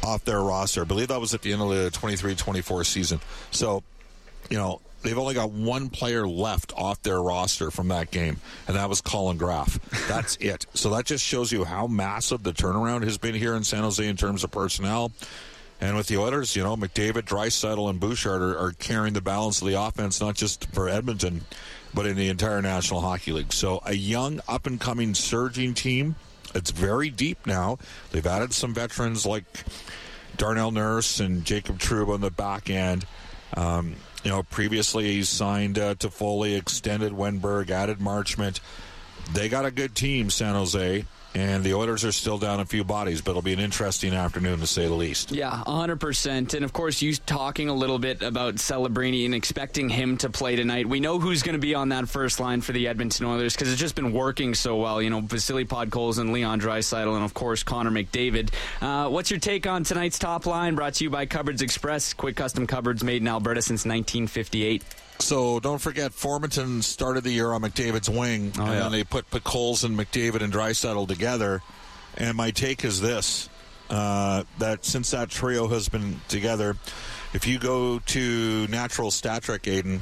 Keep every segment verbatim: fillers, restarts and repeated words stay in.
off their roster. I believe that was at the end of the twenty-three twenty-four season. So, you know, they've only got one player left off their roster from that game, and that was Colin Graff. That's it. So that just shows you how massive the turnaround has been here in San Jose in terms of personnel. And with the Oilers, you know, McDavid, Draisaitl, and Bouchard are, are carrying the balance of the offense, not just for Edmonton, but in the entire National Hockey League. So a young, up-and-coming, surging team. It's very deep now. They've added some veterans like Darnell Nurse and Jacob Trouba on the back end. Um, you know, previously he signed uh, Toffoli, extended Wenberg, added Marchment. They got a good team, San Jose. And the Oilers are still down a few bodies, but it'll be an interesting afternoon, to say the least. Yeah, one hundred percent. And, of course, you talking a little bit about Celebrini and expecting him to play tonight. We know who's going to be on that first line for the Edmonton Oilers because it's just been working so well. You know, Vasily Podkolzin, Leon Draisaitl, and, of course, Connor McDavid. Uh, what's your take on tonight's top line? Brought to you by Cupboards Express. Quick custom cupboards made in Alberta since nineteen fifty-eight. So don't forget, Formanton started the year on McDavid's wing, oh, and yeah. then they put Podkolzin, McDavid, and Draisaitl together. And my take is this, uh, that since that trio has been together, if you go to Natural Stat Trick, Aiden,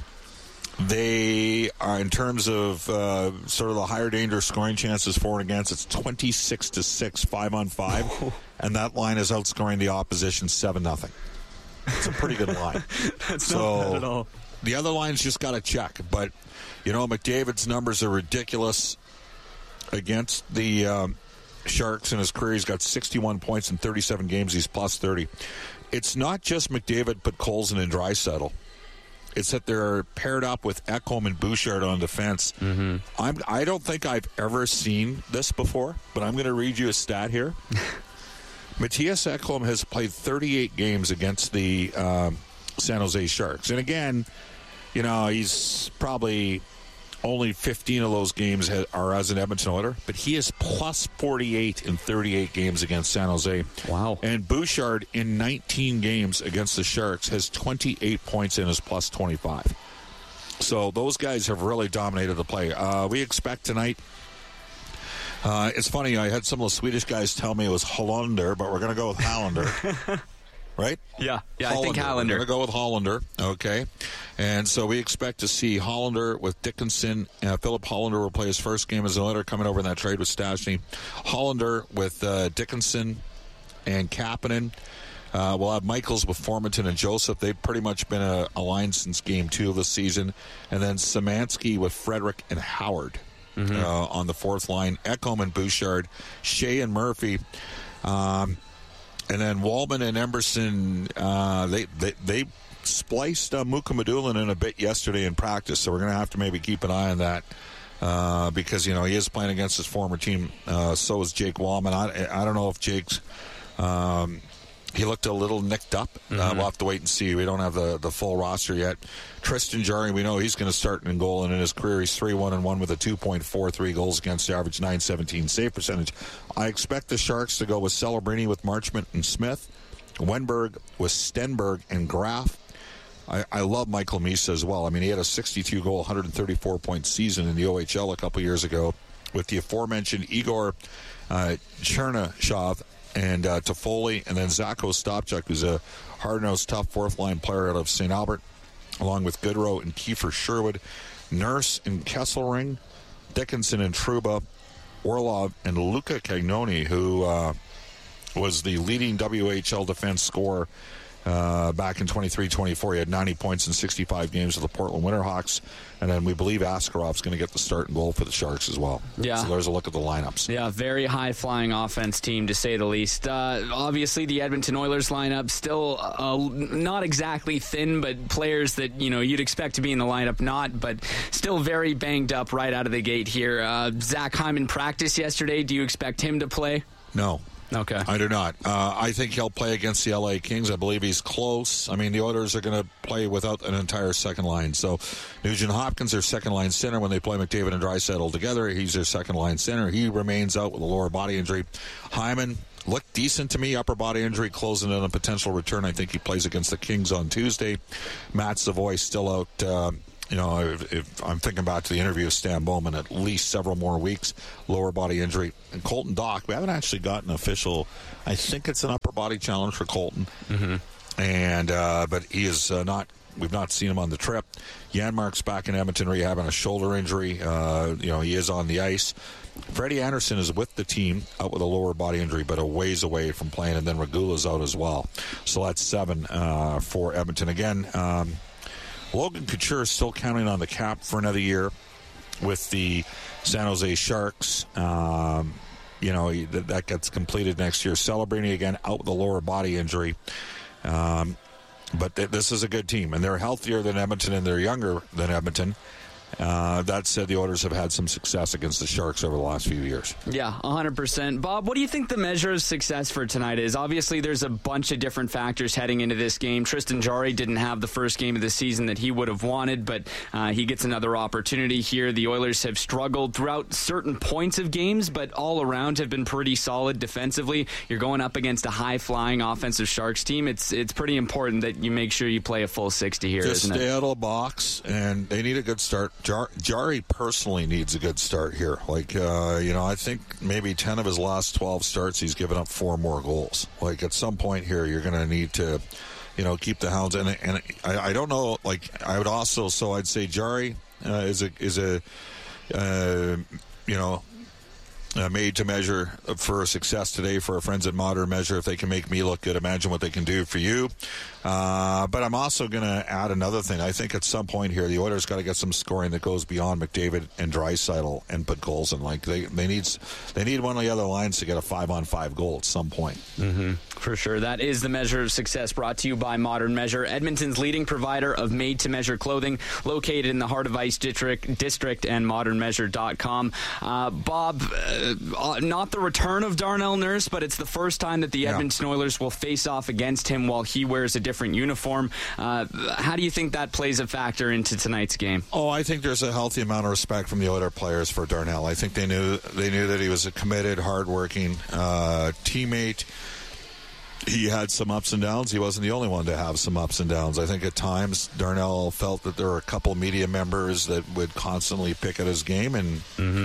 they are, in terms of uh, sort of the higher danger scoring chances for and against, it's twenty-six to six, five on five, and that line is outscoring the opposition seven nothing. It's a pretty good line. That's so, not bad at all. The other line's just got to check. But, you know, McDavid's numbers are ridiculous against the um, Sharks in his career. He's got sixty-one points in thirty-seven games. He's plus thirty. It's not just McDavid, Podkolzin, and Draisaitl. It's that they're paired up with Ekholm and Bouchard on defense. Mm-hmm. I'm, I don't think I've ever seen this before, but I'm going to read you a stat here. Matthias Ekholm has played thirty-eight games against the um, San Jose Sharks. And again, you know, he's probably only fifteen of those games are as an Edmonton Oiler, but he is plus forty-eight in thirty-eight games against San Jose. Wow. And Bouchard in nineteen games against the Sharks has twenty-eight points in his plus twenty-five. So those guys have really dominated the play. Uh, we expect tonight. Uh, it's funny, I had some of the Swedish guys tell me it was Hollander, but we're going to go with Hollander. Right? Yeah, yeah. Hollander. I think Hollander. We're going to go with Hollander, okay. And so we expect to see Hollander with Dickinson. Uh, Philip Hollander will play his first game as an Oiler coming over in that trade with Stastny. Hollander with uh, Dickinson and Kapanen. Uh, we'll have Michaels with Formanton and Joseph. They've pretty much been a, a line since game two of the season. And then Szymanski with Frederick and Howard mm-hmm. uh, on the fourth line. Ekholm and Bouchard. Shea and Murphy. Um... And then Wallman and Emberson, uh, they, they they spliced uh, Mukamadulin in a bit yesterday in practice, so we're going to have to maybe keep an eye on that uh, because, you know, he is playing against his former team. Uh, so is Jake Wallman. I, I don't know if Jake's um, he looked a little nicked up. Mm-hmm. Uh, we'll have to wait and see. We don't have the, the full roster yet. Tristan Jarry, we know he's going to start in goal, and in his career he's three one and one with a two point four three goals against average, nine seventeen save percentage. I expect the Sharks to go with Celebrini with Marchment and Smith, Wenberg with Stenberg and Graff. I, I love Michael Misa as well. I mean, he had a sixty-two goal, one thirty-four point season in the O H L a couple years ago with the aforementioned Igor uh, Chernyshov and uh, Toffoli, and then Zacho Stopchuk, who's a hard-nosed, tough fourth-line player out of Saint Albert, along with Goodrow and Kiefer Sherwood, Nurse and Kesselring, Dickinson and Trouba, Orlov and Luca Cagnoni, who uh, was the leading W H L defense scorer uh, back in twenty-three twenty-four. He had ninety points in sixty-five games with the Portland Winterhawks. And then we believe Askarov's going to get the start and goal for the Sharks as well. Yeah. So there's a look at the lineups. Yeah, very high-flying offense team, to say the least. Uh, obviously, the Edmonton Oilers lineup still uh, not exactly thin, but players that, you know, you'd expect to be in the lineup not, but still very banged up right out of the gate here. Uh, Zach Hyman practiced yesterday. Do you expect him to play? No. Okay. I do not. Uh, I think he'll play against the L A Kings. I believe he's close. I mean, the Oilers are going to play without an entire second line. So Nugent Hopkins, their second line center, when they play McDavid and Draisaitl together, he's their second line center. He remains out with a lower body injury. Hyman looked decent to me, upper body injury, closing in a potential return. I think he plays against the Kings on Tuesday. Matt Savoy still out uh, you know, if, if I'm thinking back to the interview with Stan Bowman, at least several more weeks, lower body injury. And Colton Dach, we haven't actually gotten official, I think it's an upper body challenge for Colton. Mm-hmm. And, uh, but he is uh, not, we've not seen him on the trip. Janmark's back in Edmonton rehabbing a shoulder injury. Uh, you know, he is on the ice. Freddie Anderson is with the team, out with a lower body injury, but a ways away from playing, and then Regula's out as well. So that's seven uh, for Edmonton. Again, um, Logan Couture is still counting on the cap for another year with the San Jose Sharks. Um, you know, that gets completed next year. Celebrating again, out with a lower body injury. Um, but th- this is a good team, and they're healthier than Edmonton, and they're younger than Edmonton. Uh, that said, the Oilers have had some success against the Sharks over the last few years. Yeah, one hundred percent. Bob, what do you think the measure of success for tonight is? Obviously, there's a bunch of different factors heading into this game. Tristan Jarry didn't have the first game of the season that he would have wanted, but uh, he gets another opportunity here. The Oilers have struggled throughout certain points of games, but all around have been pretty solid defensively. You're going up against a high-flying offensive Sharks team. It's it's pretty important that you make sure you play a full sixty here, Just isn't stay it? out of the box, and they need a good start. Jar- Jarry personally needs a good start here. Like, uh, you know, I think maybe ten of his last twelve starts, he's given up four more goals. Like, at some point here, you're going to need to, you know, keep the Hounds. And, and I, I don't know, like, I would also, so I'd say Jarry uh, is a, is a uh, you know, Uh, made to measure for success today for our friends at Modern Measure. If they can make me look good, imagine what they can do for you. Uh, but I'm also going to add another thing. I think at some point here, the Oilers got to get some scoring that goes beyond McDavid and Draisaitl and put goals in. Like they, they need they need one of the other lines to get a five on five goal at some point. Mm-hmm. For sure. That is the measure of success, brought to you by Modern Measure, Edmonton's leading provider of made-to-measure clothing, located in the Heart of Ice District, District and modern measure dot com. Uh, Bob, uh, not the return of Darnell Nurse, but it's the first time that the Yeah. Edmonton Oilers will face off against him while he wears a different uniform. Uh, how do you think that plays a factor into tonight's game? Oh, I think there's a healthy amount of respect from the Oilers players for Darnell. I think they knew they knew that he was a committed, hardworking uh, teammate. He had some ups and downs. He wasn't the only one to have some ups and downs. I think at times Darnell felt that there were a couple of media members that would constantly pick at his game, and Mm-hmm.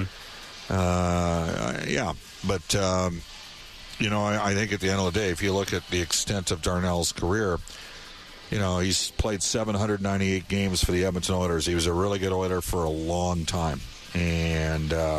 uh, yeah. But um, you know, I, I think at the end of the day, if you look at the extent of Darnell's career, you know, he's played seven hundred ninety-eight games for the Edmonton Oilers. He was a really good Oiler for a long time, and. Uh,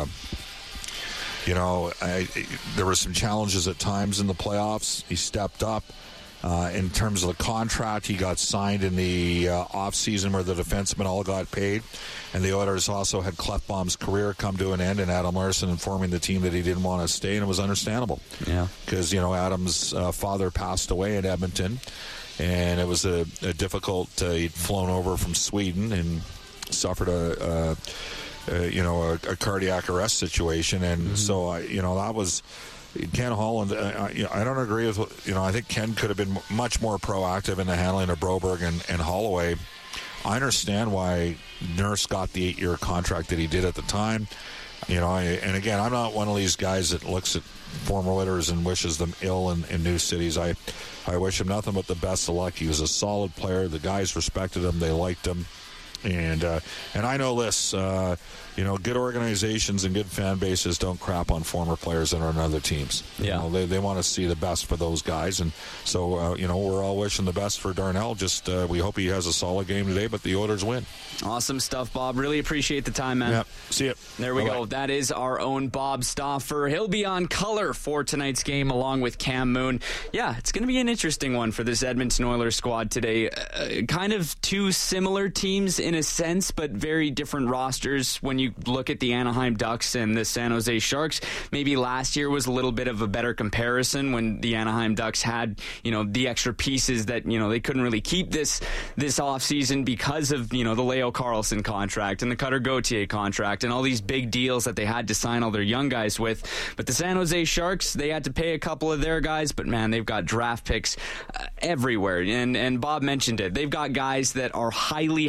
You know, I, there were some challenges at times in the playoffs. He stepped up. Uh, in terms of the contract, he got signed in the uh, offseason where the defensemen all got paid. And the Oilers also had Klefbom's career come to an end, and Adam Larsson informing the team that he didn't want to stay, and it was understandable. Yeah. Because, you know, Adam's uh, father passed away in Edmonton, and it was a, a difficult, uh, he'd flown over from Sweden and suffered a... a Uh, you know, a, a cardiac arrest situation, and mm-hmm. so I, you know, that was Ken Holland. Uh, I, I don't agree with, you know, I think Ken could have been much more proactive in the handling of Broberg and, and Holloway. I understand why Nurse got the eight-year contract that he did at the time. You know, I, and again, I'm not one of these guys that looks at former Oilers and wishes them ill in, in new cities. I, I wish him nothing but the best of luck. He was a solid player. The guys respected him. They liked him. And uh, and I know this, uh, you know, good organizations and good fan bases don't crap on former players that are on other teams. Yeah. You know, they they want to see the best for those guys. And so, uh, you know, we're all wishing the best for Darnell. Just uh, we hope he has a solid game today, but the Oilers win. Awesome stuff, Bob. Really appreciate the time, man. Yep. See you. There we Bye-bye. go. That is our own Bob Stauffer. He'll be on color for tonight's game along with Cam Moon. Yeah, it's going to be an interesting one for this Edmonton Oilers squad today. Uh, kind of two similar teams in a sense, but very different rosters when you look at the Anaheim Ducks and the San Jose Sharks. Maybe last year was a little bit of a better comparison when the Anaheim Ducks had, you know, the extra pieces that, you know, they couldn't really keep this this offseason because of, you know, the Leo Carlson contract and the Cutter Gauthier contract and all these big deals that they had to sign all their young guys with. But the San Jose Sharks, they had to pay a couple of their guys, but man, they've got draft picks uh, everywhere. And, and Bob mentioned it. They've got guys that are highly, highly,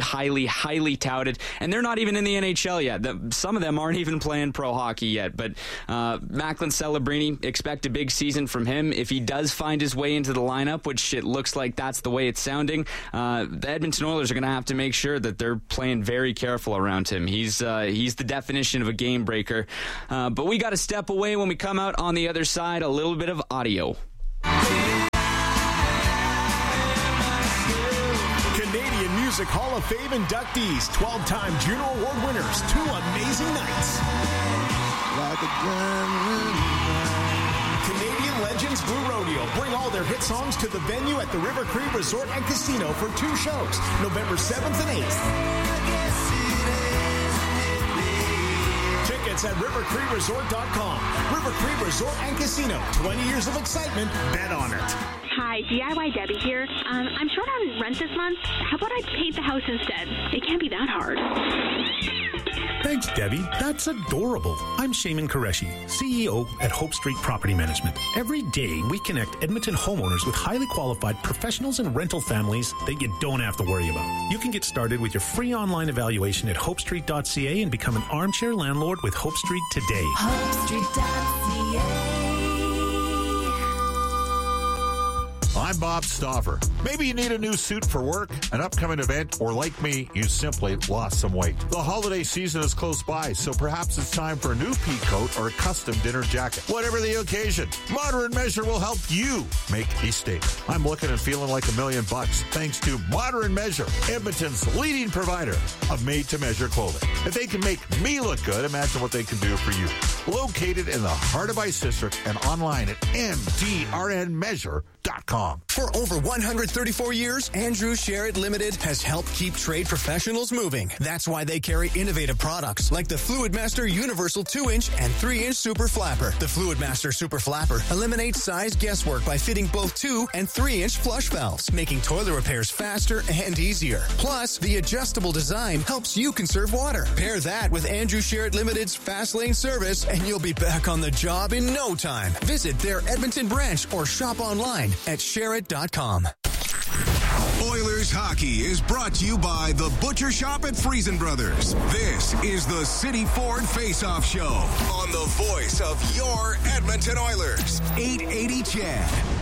highly touted, and they're not even in the N H L yet. The, some of them aren't even playing pro hockey yet, but uh, Macklin Celebrini, expect a big season from him. If he does find his way into the lineup, which it looks like that's the way it's sounding, uh, the Edmonton Oilers are going to have to make sure that they're playing very careful around him. He's uh, he's the definition of a game breaker. Uh, but we got to step away when we come out on the other side. A little bit of audio. Canadian Music Hall of Fame inductees, twelve-time Juno Award winners, two amazing nights. Like a Canadian Legends Blue Rodeo bring all their hit songs to the venue at the River Cree Resort and Casino for two shows, November seventh and eighth. Tickets at river cree resort dot com. River Cree Resort and Casino. twenty years of excitement. Bet on it. Hi, D I Y Debbie here. Um, I'm short on rent this month. How about I paint the house instead? It can't be that hard. Thanks, Debbie. That's adorable. I'm Shaman Qureshi, C E O at Hope Street Property Management. Every day, we connect Edmonton homeowners with highly qualified professionals and rental families that you don't have to worry about. You can get started with your free online evaluation at hope street dot c a and become an armchair landlord with Hope Street today. hope street dot c a. I'm Bob Stauffer. Maybe you need a new suit for work, an upcoming event, or like me, you simply lost some weight. The holiday season is close by, so perhaps it's time for a new pea coat or a custom dinner jacket. Whatever the occasion, Moderate Measure will help you make a statement. I'm looking and feeling like a million bucks thanks to Moderate Measure, Edmonton's leading provider of made-to-measure clothing. If they can make me look good, imagine what they can do for you. Located in the heart of Ice District and online at m d r n measure dot com. For over one hundred thirty-four years, Andrew Sherritt Limited has helped keep trade professionals moving. That's why they carry innovative products like the Fluidmaster Universal two inch and three inch Super Flapper. The Fluidmaster Super Flapper eliminates size guesswork by fitting both two and three inch flush valves, making toilet repairs faster and easier. Plus, the adjustable design helps you conserve water. Pair that with Andrew Sherritt Limited's Fast Lane service, and you'll be back on the job in no time. Visit their Edmonton branch or shop online at sherritt dot com. Oilers hockey is brought to you by the Butcher Shop at Friesen Brothers. This is the City Ford Face-Off Show on the voice of your Edmonton Oilers. eight eighty C H E D.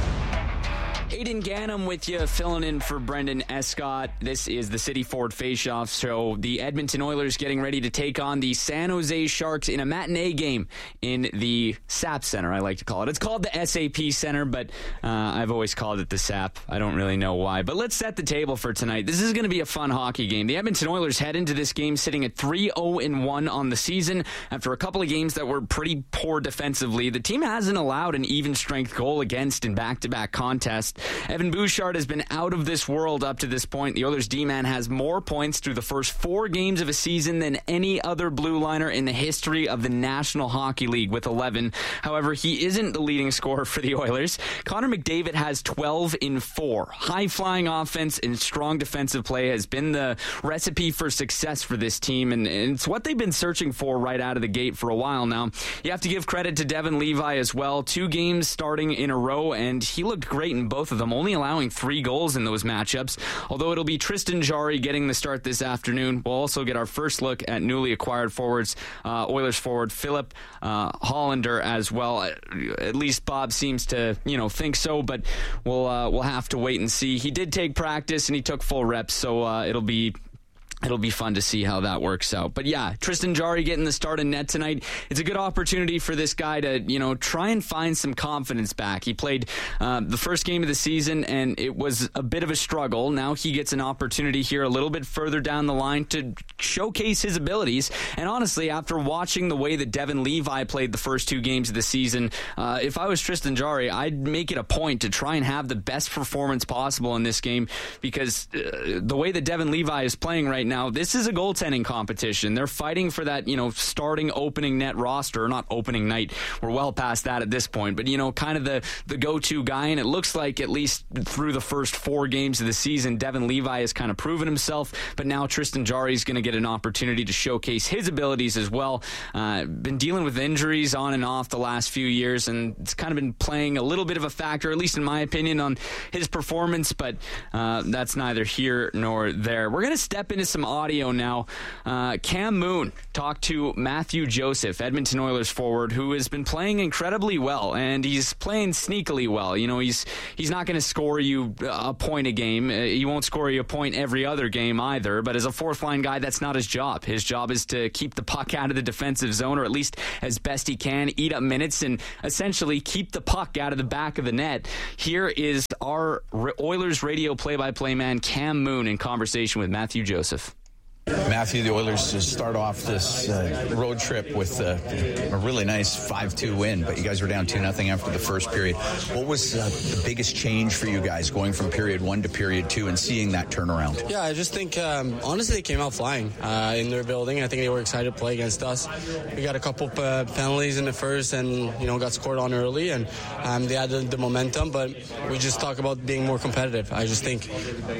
Aidan Gannam with you, filling in for Brendan Escott. This is the City Ford Face-Off Show. The Edmonton Oilers getting ready to take on the San Jose Sharks in a matinee game in the S A P Center, I like to call it. It's called the S A P Center, but uh, I've always called it the S A P. I don't really know why. But let's set the table for tonight. This is going to be a fun hockey game. The Edmonton Oilers head into this game sitting at three oh and one on the season after a couple of games that were pretty poor defensively. The team hasn't allowed an even strength goal against in back-to-back contests. Evan Bouchard has been out of this world up to this point. The Oilers D-man has more points through the first four games of a season than any other blue liner in the history of the National Hockey League with eleven. However, he isn't the leading scorer for the Oilers. Connor McDavid has twelve in four. High-flying offense and strong defensive play has been the recipe for success for this team, and it's what they've been searching for right out of the gate for a while now. You have to give credit to Devin Levi as well. Two games starting in a row, and he looked great in both of them, only allowing three goals in those matchups. Although it'll be Tristan Jarry getting the start this afternoon. We'll also get our first look at newly acquired forwards, uh, Oilers forward Philip uh, Hollander as well. At least Bob seems to, you know, think so, but we'll uh, we'll have to wait and see. He did take practice and he took full reps, so uh, it'll be It'll be fun to see how that works out. But yeah, Tristan Jarry getting the start in net tonight. It's a good opportunity for this guy to, you know, try and find some confidence back. He played uh, the first game of the season, and it was a bit of a struggle. Now he gets an opportunity here a little bit further down the line to showcase his abilities. And honestly, after watching the way that Devin Levi played the first two games of the season, uh, if I was Tristan Jarry, I'd make it a point to try and have the best performance possible in this game, because uh, the way that Devin Levi is playing right now, this is a goaltending competition. They're fighting for that, you know, starting opening net roster, not opening night. We're well past that at this point, but, you know, kind of the, the go-to guy. And it looks like, at least through the first four games of the season, Devin Levi has kind of proven himself, but now Tristan Jarry is going to get an opportunity to showcase his abilities as well. Uh, been dealing with injuries on and off the last few years, and it's kind of been playing a little bit of a factor, at least in my opinion, on his performance, but uh, that's neither here nor there. We're going to step into some some audio now. Uh, Cam Moon talked to Matthew Joseph, Edmonton Oilers forward, who has been playing incredibly well, and he's playing sneakily well. You know, he's he's not going to score you a point a game. He won't score you a point every other game either, but as a fourth-line guy, that's not his job. His job is to keep the puck out of the defensive zone, or at least as best he can, eat up minutes, and essentially keep the puck out of the back of the net. Here is our Oilers radio play-by-play man, Cam Moon, in conversation with Matthew Joseph. Matthew, the Oilers just start off this uh, road trip with uh, a really nice five two win, but you guys were down two nothing after the first period. What was uh, the biggest change for you guys going from period one to period two and seeing that turnaround? Yeah, I just think, um, honestly, they came out flying uh, in their building. I think they were excited to play against us. We got a couple uh, penalties in the first and, you know, got scored on early, and um, they had the, the momentum, but we just talk about being more competitive. I just think,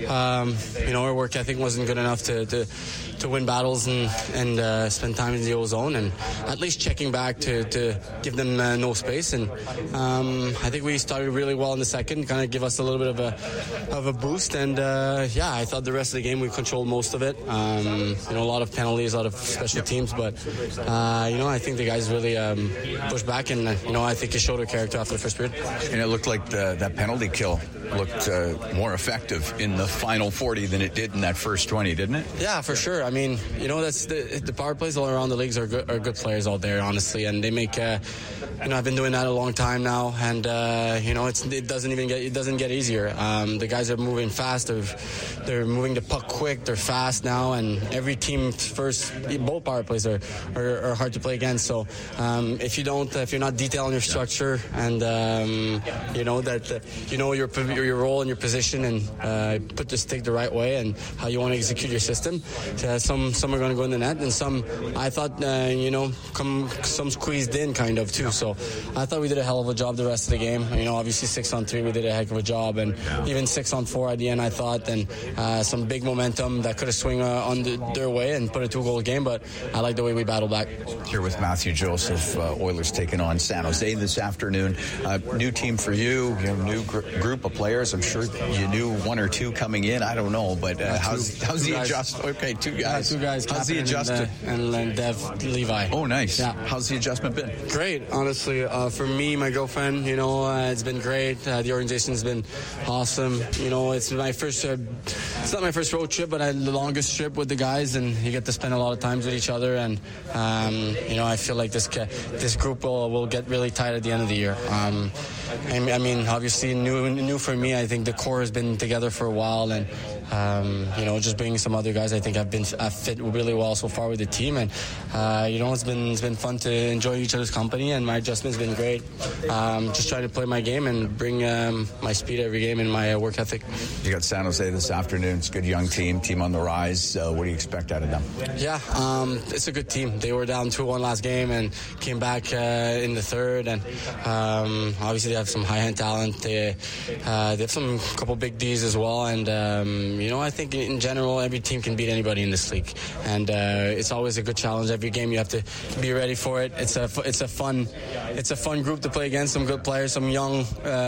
um, you know, our work ethic wasn't good enough to, to to win battles and, and uh, spend time in the O zone, and at least checking back to, to give them uh, no space. And um, I think we started really well in the second, kind of give us a little bit of a of a boost. And uh, yeah, I thought the rest of the game we controlled most of it. Um, you know, a lot of penalties, a lot of special teams, but uh, you know, I think the guys really um, pushed back, and uh, you know, I think it showed their character after the first period. And it looked like the, that penalty kill looked uh, more effective in the final forty than it did in that first twenty, didn't it? Yeah, for sure. I mean, you know, that's the, the power plays all around the leagues are good, are good players out there, honestly, and they make. Uh, you know, I've been doing that a long time now, and uh, you know, it's, it doesn't even get it doesn't get easier. Um, the guys are moving fast. They're, they're moving the puck quick. They're fast now, and every team first both power plays are, are, are hard to play against. So um, if you don't, if you're not detailing your structure, and um, you know that uh, you know your your role and your position, and uh, put the stick the right way, and how you want to execute your system. Uh, some some are going to go in the net, and some I thought uh, you know come some squeezed in kind of too. So I thought we did a hell of a job the rest of the game. You know, obviously six on three we did a heck of a job, and even six on four at the end I thought, and uh, some big momentum that could have swung uh, on the, their way and put a two goal game. But I like the way we battled back. Here with Matthew Joseph, uh, Oilers taking on San Jose this afternoon. Uh, new team for you, you know, new gr- group of players. I'm sure you knew one or two coming in. I don't know, but uh, how's how's the adjust? Okay, two guys. Yeah, two guys. How's the adjustment? And, uh, and, and Dev Levi. Oh, nice. Yeah. How's the adjustment been? Great, honestly. Uh, for me, my girlfriend, you know, uh, it's been great. Uh, the organization's been awesome. You know, it's my first. Uh, it's not my first road trip, but I had the longest trip with the guys, and you get to spend a lot of times with each other. And um, you know, I feel like this this group will will get really tight at the end of the year. Um, I, I mean, obviously, new new for me. I think the core has been together for a while, and um, you know, just bringing some other guys, I think I've been I've fit really well so far with the team, and uh, you know, it's been it's been fun to enjoy each other's company, and my adjustment's been great. Um, just trying to play my game and bring um, my speed every game and my uh, work ethic. You got San Jose this afternoon. It's a good young team, team on the rise. Uh, what do you expect out of them? Yeah, um, it's a good team. They were down two one last game and came back uh, in the third, and um, obviously they have some high end talent. They, uh, they have some couple big D's as well, and um, you know, I think in general every team can beat anybody in this league, and uh, it's always a good challenge. Every game you have to be ready for it. It's a it's a fun it's a fun group to play against. Some good players, some young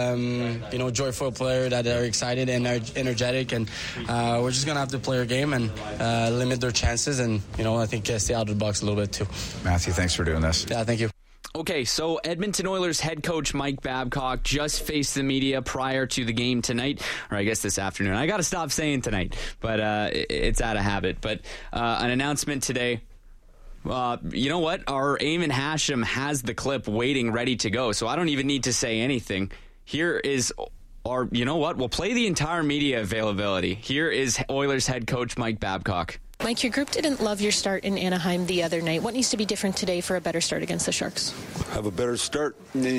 um, you know joyful players that are excited and are energetic, and uh, we're just gonna have to play our game and uh, limit their chances, and you know I think uh, stay out of the box a little bit too. Matthew, thanks for doing this. Yeah, thank you. Okay, so Edmonton Oilers head coach Mike Babcock just faced the media prior to the game tonight, or I guess this afternoon. I got to stop saying tonight, but uh, it's out of habit. But uh, an announcement today. Uh, you know what? Our Eamon Hashem has the clip waiting, ready to go, so I don't even need to say anything. Here is our, you know what? We'll play the entire media availability. Here is Oilers head coach Mike Babcock. Mike, your group didn't love your start in Anaheim the other night. What needs to be different today for a better start against the Sharks? Have a better start,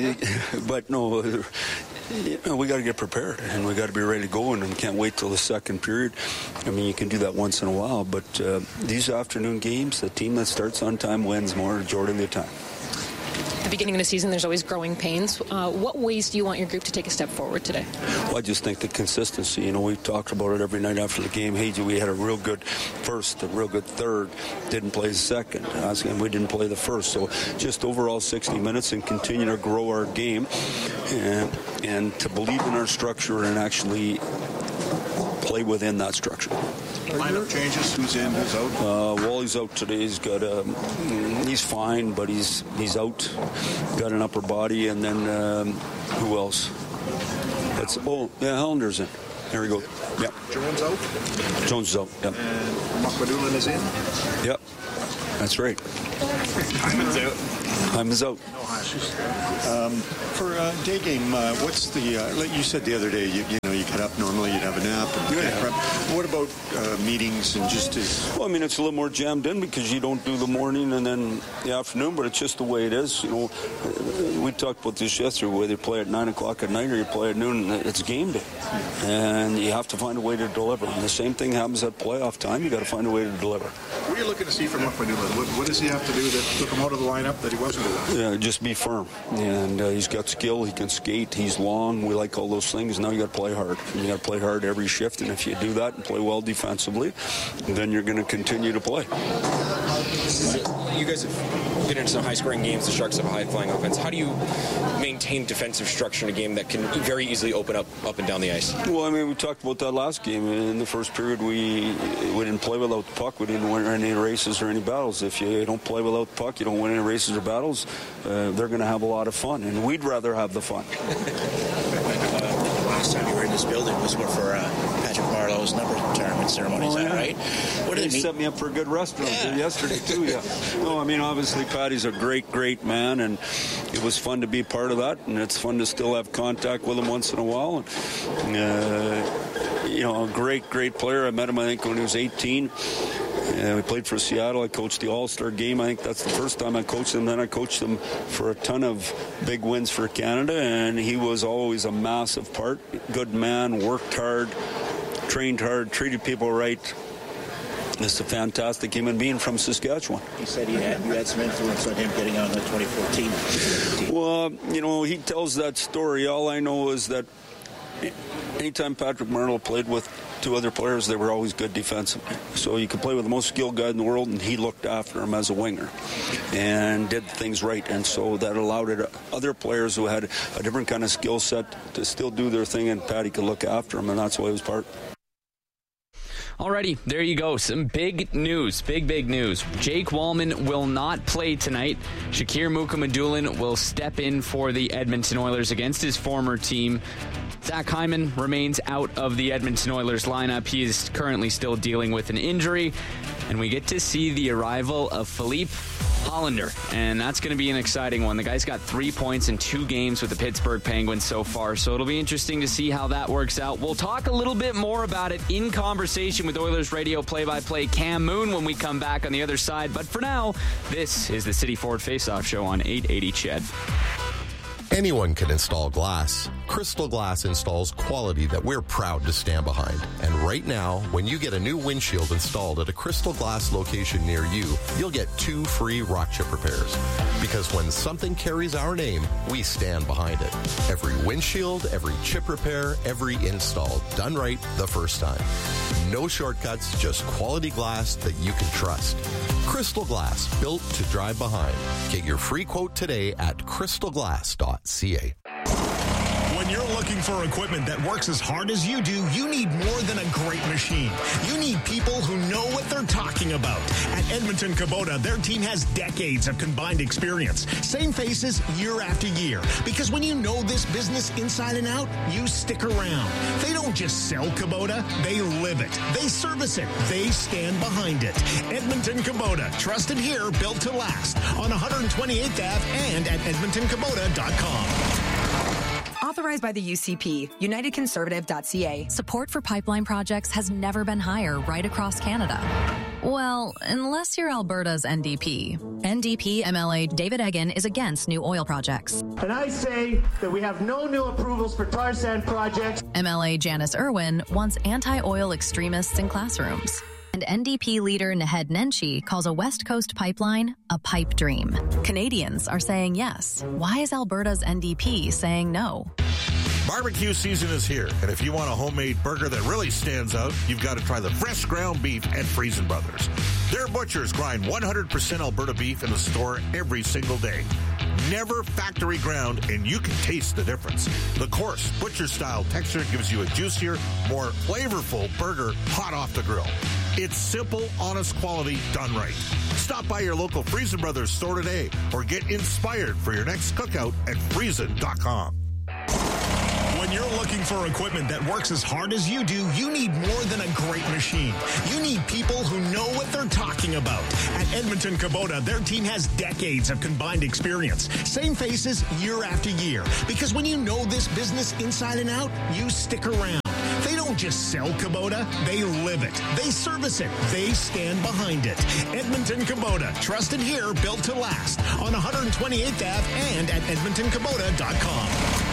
but no, you know, we got to get prepared and we got to be ready to go, and we can't wait till the second period. I mean, you can do that once in a while, but uh, these afternoon games, the team that starts on time wins more majority of the time. At the beginning of the season, there's always growing pains. Uh, what ways do you want your group to take a step forward today? Well, I just think the consistency. You know, we talked about it every night after the game. Hey, we had a real good first, a real good third. Didn't play the second. And we didn't play the first. So just overall sixty minutes and continue to grow our game and, and to believe in our structure and actually play within that structure. Lineup changes. Who's in? Who's out? Uh, Wally's out today. He's got a. He's fine, but he's he's out. Got an upper body, and then um, who else? That's oh yeah, Hollander's in. There we go. Yep. Jones out. Jones is out. Yep. And Makwadulin is in. Yep. That's right. Hyman's out. Hyman's out. No um, For uh, day game, uh, what's the? Uh, like you said the other day, you, you know, you get up normally, you'd have a nap and yeah. prep. What about uh, meetings and just? To... Well, I mean, it's a little more jammed in because you don't do the morning and then the afternoon, but it's just the way it is. You know, we talked about this yesterday. Whether you play at nine o'clock at night or you play at noon, it's game day, and you have to find a way to deliver. And the same thing happens at playoff time. You got to find a way to deliver. What are you looking to see from Makwadulin? What, what does he have to do that took him out of the lineup that he wasn't doing? Yeah, just be firm. And uh, he's got skill. He can skate. He's long. We like all those things. Now you got to play hard. You got to play hard every shift. And if you do that and play well defensively, then you're going to continue to play. You guys have been into some high-scoring games. The Sharks have a high-flying offense. How do you maintain defensive structure in a game that can very easily open up up and down the ice? Well, I mean, we talked about that last game. In the first period, we we didn't play without the puck. We didn't win any races or any battles. If you don't play without the puck, you don't win any races or battles. Uh, they're going to have a lot of fun, and we'd rather have the fun. uh, last time you were in this building was for uh, Patrick Marleau's number retirement ceremony. Is that right? What did he set me up for a good restaurant yeah. yesterday too? Yeah. No, I mean obviously Patty's a great, great man, and it was fun to be part of that, and it's fun to still have contact with him once in a while. And, uh, you know, a great, great player. I met him I think when he was eighteen. Uh, we played for Seattle. I coached the All-Star game. I think that's the first time I coached him. Then I coached him for a ton of big wins for Canada, and he was always a massive part. Good man, worked hard, trained hard, treated people right. Just a fantastic human being from Saskatchewan. He said he had, you had some influence on him getting on the twenty fourteen team. Well, you know, he tells that story. All I know is that anytime Patrick Marleau played with two other players, they were always good defensively. So you could play with the most skilled guy in the world, and he looked after him as a winger and did things right. And so that allowed it, other players who had a different kind of skill set to still do their thing, and Patty could look after him, and that's why he was part. Alrighty, there you go. Some big news. Big, big news. Jake Walman will not play tonight. Shakir Mukhamadullin will step in for the Edmonton Oilers against his former team. Zach Hyman remains out of the Edmonton Oilers lineup. He is currently still dealing with an injury. And we get to see the arrival of Philippe Hollander. And that's going to be an exciting one. The guy's got three points in two games with the Pittsburgh Penguins so far. So it'll be interesting to see how that works out. We'll talk a little bit more about it in conversation with Oilers radio play-by-play Cam Moon when we come back on the other side. But for now, this is the City Ford Face-Off Show on eight eighty C H E D. Anyone can install glass. Crystal Glass installs quality that we're proud to stand behind. And right now, when you get a new windshield installed at a Crystal Glass location near you, you'll get two free rock chip repairs. Because when something carries our name, we stand behind it. Every windshield, every chip repair, every install, done right the first time. No shortcuts, just quality glass that you can trust. Crystal Glass, built to drive behind. Get your free quote today at crystal glass dot c a. When you're looking for equipment that works as hard as you do, you need more than a great machine. You need people who know what they're talking about. At Edmonton Kubota, their team has decades of combined experience. Same faces year after year. Because when you know this business inside and out, you stick around. They don't just sell Kubota, they live it. They service it. They stand behind it. Edmonton Kubota, trusted here, built to last. On one twenty-eighth Avenue and at edmonton kubota dot com. Authorized by the U C P, united conservative dot c a. Support for pipeline projects has never been higher right across Canada. Well, unless you're Alberta's N D P. N D P M L A David Eggen is against new oil projects. And I say that we have no new approvals for tar sand projects. M L A Janice Irwin wants anti-oil extremists in classrooms. And N D P leader Naheed Nenshi calls a West Coast pipeline a pipe dream. Canadians are saying yes. Why is Alberta's N D P saying no? Barbecue season is here, and if you want a homemade burger that really stands out, you've got to try the fresh ground beef at Friesen Brothers. Their butchers grind one hundred percent Alberta beef in the store every single day. never factory ground, and you can taste the difference. The coarse, butcher-style texture gives you a juicier, more flavorful burger hot off the grill. It's simple, honest quality done right. Stop by your local Friesen Brothers store today or get inspired for your next cookout at friesen dot com. When you're looking for equipment that works as hard as you do, you need more than a great machine. You need people who know what they're talking about. At Edmonton Kubota, their team has decades of combined experience. Same faces year after year. Because when you know this business inside and out, you stick around. They don't just sell Kubota, they live it. They service it. They stand behind it. Edmonton Kubota. Trusted here, built to last. On one twenty-eighth Avenue and at edmonton kubota dot com.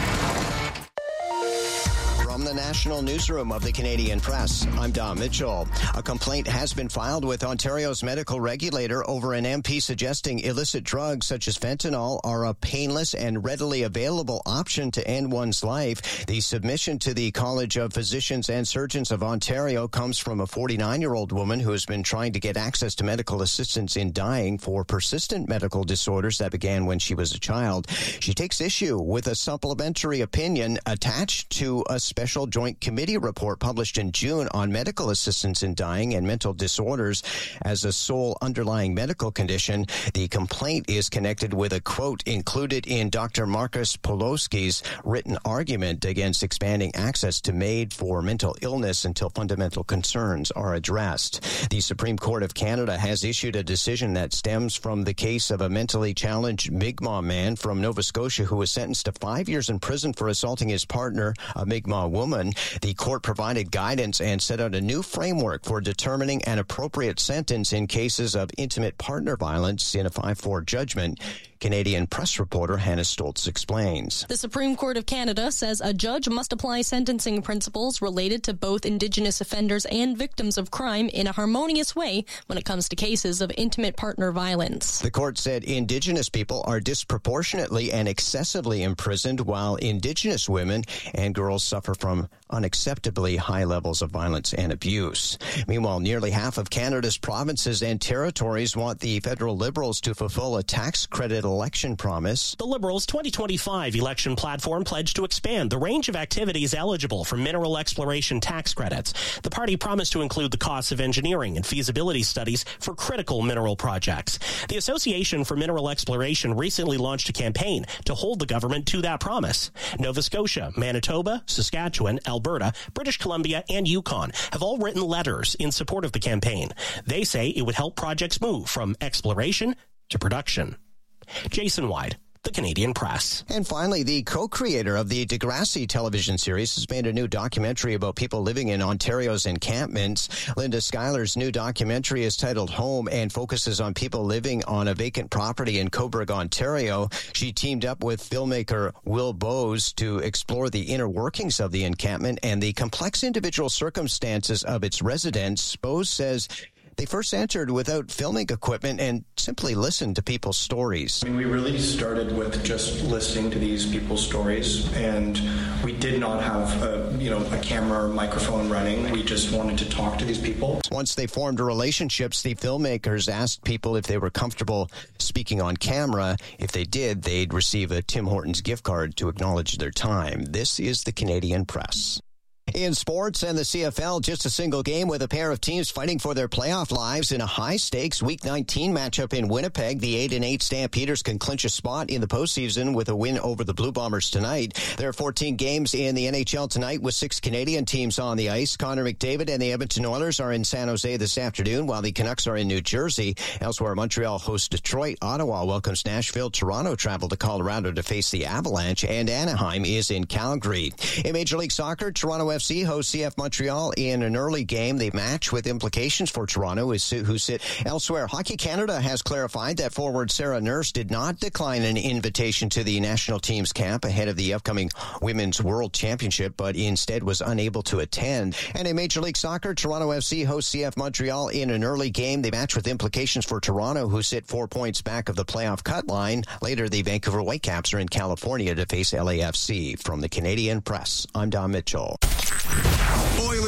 From the National Newsroom of the Canadian Press, I'm Don Mitchell. A complaint has been filed with Ontario's medical regulator over an M P suggesting illicit drugs such as fentanyl are a painless and readily available option to end one's life. The submission to the College of Physicians and Surgeons of Ontario comes from a forty-nine-year-old woman who has been trying to get access to medical assistance in dying for persistent medical disorders that began when she was a child. She takes issue with a supplementary opinion attached to a special Joint Committee report published in June on medical assistance in dying and mental disorders as a sole underlying medical condition. The complaint is connected with a quote included in Doctor Marcus Poloski's written argument against expanding access to MAID for mental illness until fundamental concerns are addressed. The Supreme Court of Canada has issued a decision that stems from the case of a mentally challenged Mi'kmaq man from Nova Scotia who was sentenced to five years in prison for assaulting his partner, a Mi'kmaq woman. The court provided guidance and set out a new framework for determining an appropriate sentence in cases of intimate partner violence in a five four judgment. Canadian Press reporter Hannah Stoltz explains. The Supreme Court of Canada says a judge must apply sentencing principles related to both Indigenous offenders and victims of crime in a harmonious way when it comes to cases of intimate partner violence. The court said Indigenous people are disproportionately and excessively imprisoned, while Indigenous women and girls suffer from unacceptably high levels of violence and abuse. Meanwhile, nearly half of Canada's provinces and territories want the federal Liberals to fulfill a tax credit election promise. The Liberals' twenty twenty-five election platform pledged to expand the range of activities eligible for mineral exploration tax credits. The party promised to include the costs of engineering and feasibility studies for critical mineral projects. The Association for Mineral Exploration recently launched a campaign to hold the government to that promise. Nova Scotia, Manitoba, Saskatchewan, Alberta, British Columbia, and Yukon have all written letters in support of the campaign. They say it would help projects move from exploration to production. Jason Wyde, The Canadian Press. And finally, the co-creator of the Degrassi television series has made a new documentary about people living in Ontario's encampments. Linda Schuyler's new documentary is titled Home and focuses on people living on a vacant property in Cobourg, Ontario. She teamed up with filmmaker Will Bowes to explore the inner workings of the encampment and the complex individual circumstances of its residents. Bowes says they first entered without filming equipment and simply listened to people's stories. I mean, we really started with just listening to these people's stories, and we did not have a, you know, a camera or microphone running. We just wanted to talk to these people. Once they formed relationships, the filmmakers asked people if they were comfortable speaking on camera. If they did, they'd receive a Tim Hortons gift card to acknowledge their time. This is the Canadian Press. In sports and the C F L, just a single game with a pair of teams fighting for their playoff lives in a high-stakes Week nineteen matchup in Winnipeg. The eight and eight Stampeders can clinch a spot in the postseason with a win over the Blue Bombers tonight. There are fourteen games in the N H L tonight with six Canadian teams on the ice. Connor McDavid and the Edmonton Oilers are in San Jose this afternoon, while the Canucks are in New Jersey. Elsewhere, Montreal hosts Detroit. Ottawa welcomes Nashville. Toronto travel to Colorado to face the Avalanche, and Anaheim is in Calgary. In Major League Soccer, Toronto F C hosts C F Montreal in an early game. They match with implications for Toronto, who sit elsewhere. Hockey Canada has clarified that forward Sarah Nurse did not decline an invitation to the national team's camp ahead of the upcoming Women's World Championship, but instead was unable to attend. And in Major League Soccer, Toronto F C hosts C F Montreal in an early game. They match with implications for Toronto, who sit four points back of the playoff cut line. Later, the Vancouver Whitecaps are in California to face L A F C. From the Canadian Press, I'm Don Mitchell. Oilers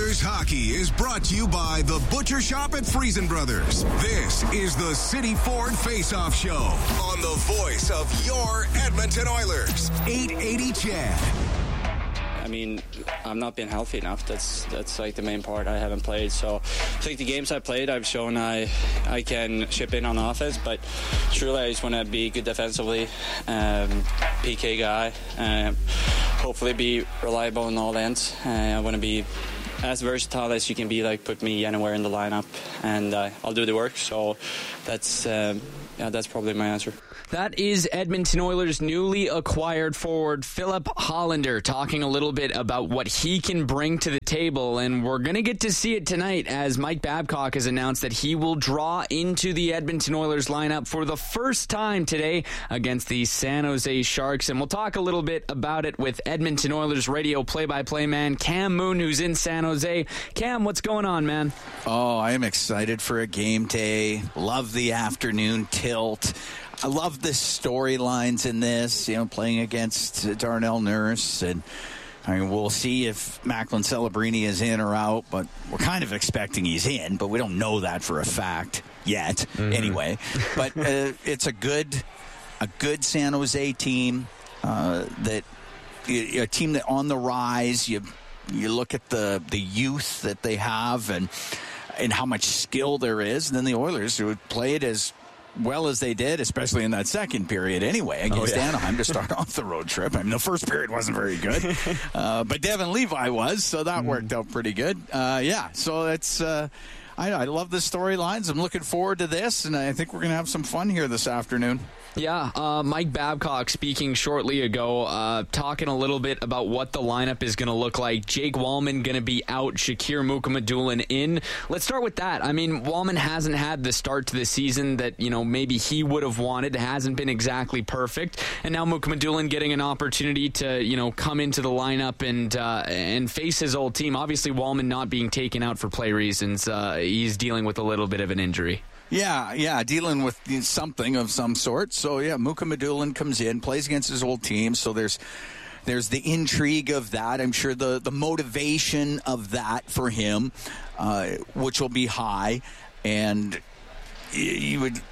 Oilers hockey is brought to you by the Butcher Shop at Friesen Brothers. This is the City Ford Face-Off Show on the voice of your Edmonton Oilers. eight eighty C H E D. I mean, I'm not being healthy enough. That's that's like the main part. I haven't played. So I think the games I played, I've shown I I can chip in on offense, but truly I just want to be good defensively, um, P K guy, um, hopefully be reliable in all ends. Uh, I want to be as versatile as you can be, like put me anywhere in the lineup, and uh, I'll do the work. So that's um, yeah, that's probably my answer. That is Edmonton Oilers' newly acquired forward, Filip Hallander, talking a little bit about what he can bring to the table. And we're going to get to see it tonight as Mike Babcock has announced that he will draw into the Edmonton Oilers lineup for the first time today against the San Jose Sharks. And we'll talk a little bit about it with Edmonton Oilers radio play-by-play man Cam Moon, who's in San Jose. Cam, what's going on, man? Oh, I am excited for a game day. Love the afternoon tilt. I love the storylines in this, you know, playing against Darnell Nurse. And I mean, we'll see if Macklin Celebrini is in or out, but we're kind of expecting he's in, but we don't know that for a fact yet mm-hmm. anyway. But uh, it's a good a good San Jose team, uh, that a team that on the rise. You you look at the, the youth that they have and and how much skill there is. And then the Oilers, who would play it as well as they did, especially in that second period anyway, against oh, yeah. Anaheim to start off the road trip. I mean, the first period wasn't very good, uh, but Devin Levi was, so that mm. worked out pretty good. Uh, yeah, so it's uh, I, I love the storylines. I'm looking forward to this, and I think we're going to have some fun here this afternoon. Yeah, uh, Mike Babcock speaking shortly ago, uh, talking a little bit about what the lineup is going to look like. Jake Wallman going to be out, Shakir Mukhamadullin in. Let's start with that. I mean, Wallman hasn't had the start to the season that, you know, maybe he would have wanted. It hasn't been exactly perfect. And now Mukhamadullin getting an opportunity to, you know, come into the lineup and uh, and face his old team. Obviously, Wallman not being taken out for play reasons. Uh, he's dealing with a little bit of an injury. Yeah, yeah, dealing with something of some sort. So, yeah, Mukhamadullin comes in, plays against his old team. So there's there's the intrigue of that. I'm sure the, the motivation of that for him, uh, which will be high. And you would